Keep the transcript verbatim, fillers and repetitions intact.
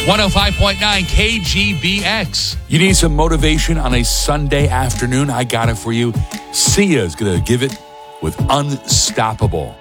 one oh five point nine K G B X. You need some motivation on a Sunday afternoon? I got it for you. Sia's going to give it with Unstoppable.